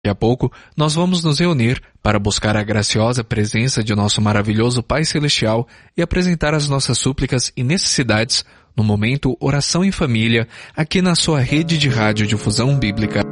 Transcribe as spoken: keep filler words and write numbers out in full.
Daqui a pouco, nós vamos nos reunir para buscar a graciosa presença de nosso maravilhoso Pai Celestial e apresentar as nossas súplicas e necessidades no momento Oração em Família, aqui na sua rede de rádio difusão bíblica.